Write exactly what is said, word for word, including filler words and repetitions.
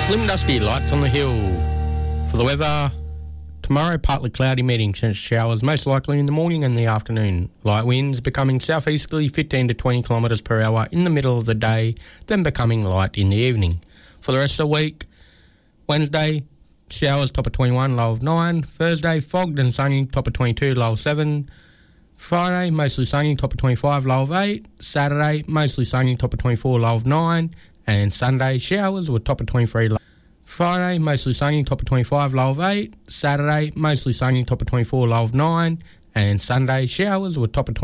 Slim dusty, lights on the hill. For the weather, tomorrow partly cloudy, meeting showers most likely in the morning and the afternoon. Light winds becoming southeasterly fifteen to twenty kilometres per hour in the middle of the day, then becoming light in the evening. For the rest of the week, Wednesday, showers top of twenty-one, low of nine. Thursday, fogged and sunny, top of twenty-two, low of seven. Friday, mostly sunny, top of twenty-five, low of eight. Saturday, mostly sunny, top of twenty-four, low of nine. And Sunday, showers with top of twenty-three, low. Friday, mostly sunny, top of twenty-five, low of eight. Saturday, mostly sunny, top of twenty-four, low of nine. And Sunday, showers with top of twenty-four.